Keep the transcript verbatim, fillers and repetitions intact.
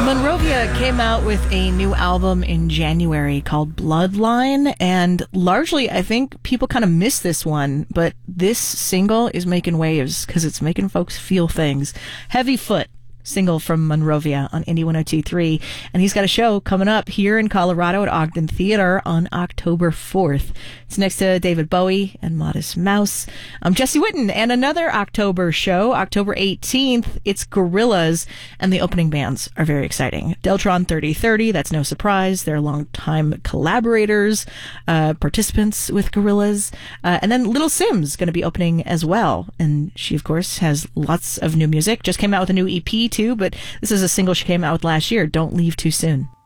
Monrovia came out with a new album in January called Bloodline, and largely I think people kind of miss this one, but this single is making waves because it's making folks feel things. Heavy Foot, single from Monrovia on Indie one oh two point three, and he's got a show coming up here in Colorado at Ogden Theater on October fourth. It's next to David Bowie and Modest Mouse. I'm Jesse Whitten, and another October show, October eighteenth, it's Gorillaz, and the opening bands are very exciting. Deltron thirty thirty, that's no surprise. They're longtime collaborators, uh, participants with Gorillaz. Uh, and then Little Simz going to be opening as well, and she, of course, has lots of new music. Just came out with a new E P, too, but this is a single she came out with last year, Don't Leave Too Soon.